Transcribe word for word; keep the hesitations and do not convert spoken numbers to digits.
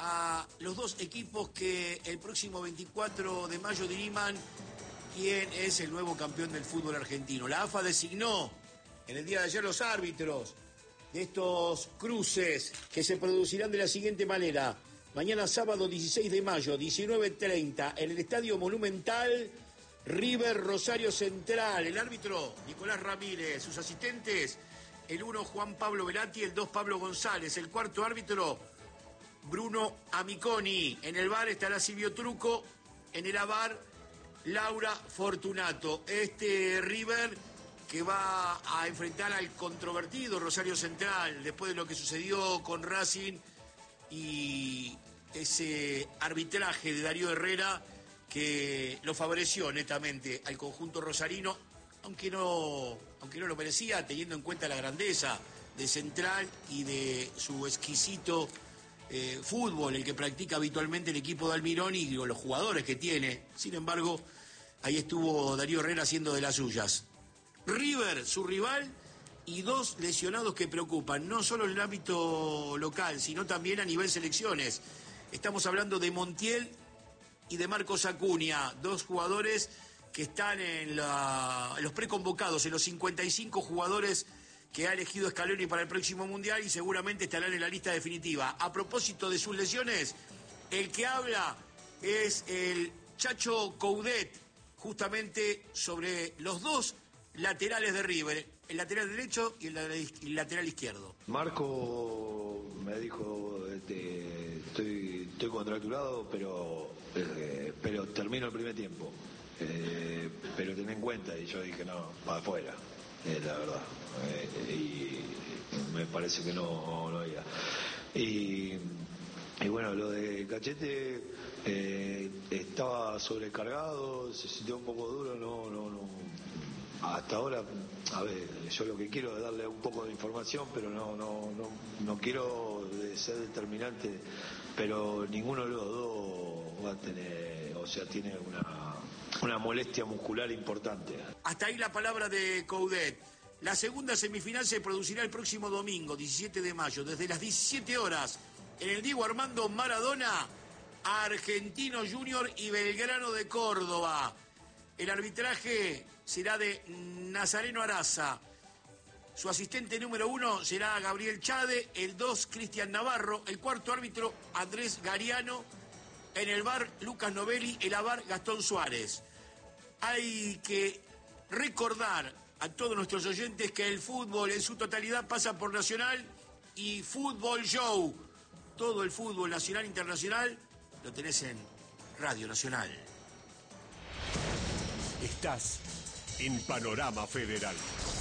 a los dos equipos que el próximo veinticuatro de mayo diriman quién es el nuevo campeón del fútbol argentino. La A F A designó en el día de ayer los árbitros de estos cruces que se producirán de la siguiente manera. Mañana sábado dieciséis de mayo, diecinueve treinta, en el Estadio Monumental, River Rosario Central. El árbitro, Nicolás Ramírez. Sus asistentes, el uno, Juan Pablo Velati, el dos, Pablo González. El cuarto árbitro, Bruno Amiconi. En el V A R estará Silvio Truco. En el A V A R, Laura Fortunato. Este River que va a enfrentar al controvertido Rosario Central después de lo que sucedió con Racing y ese arbitraje de Darío Herrera que lo favoreció netamente al conjunto rosarino, aunque no, aunque no lo merecía, teniendo en cuenta la grandeza de Central y de su exquisito eh, fútbol, el que practica habitualmente el equipo de Almirón y los jugadores que tiene. Sin embargo, ahí estuvo Darío Herrera haciendo de las suyas. River, su rival, y dos lesionados que preocupan, no solo en el ámbito local, sino también a nivel selecciones. Estamos hablando de Montiel y de Marcos Acuña, dos jugadores que están en, la, en los preconvocados, en los cincuenta y cinco jugadores que ha elegido Scaloni para el próximo Mundial y seguramente estarán en la lista definitiva. A propósito de sus lesiones, el que habla es el Chacho Coudet, justamente sobre los dos laterales de River, el lateral derecho y el lateral izquierdo. Marco me dijo, este, estoy, estoy contracturado, pero, eh, pero termino el primer tiempo. Eh, pero ten en cuenta, y yo dije, no, para afuera, eh, la verdad. Eh, y me parece que no, no había. Y, y bueno, lo de Cachete, eh, estaba sobrecargado, se sintió un poco duro, no, no, no. Hasta ahora, a ver, yo lo que quiero es darle un poco de información, pero no no no, no quiero ser determinante, pero ninguno de los dos va a tener, o sea, tiene una, una molestia muscular importante. Hasta ahí la palabra de Coudet. La segunda semifinal se producirá el próximo domingo, diecisiete de mayo, desde las diecisiete horas, en el Diego Armando Maradona, Argentino Junior y Belgrano de Córdoba. El arbitraje será de Nazareno Araza. Su asistente número uno será Gabriel Chade, el dos, Cristian Navarro, el cuarto árbitro, Andrés Gariano, en el V A R, Lucas Novelli, el A V A R, Gastón Suárez. Hay que recordar a todos nuestros oyentes que el fútbol en su totalidad pasa por Nacional y Fútbol Show. Todo el fútbol nacional e internacional lo tenés en Radio Nacional. Estás en Panorama Federal.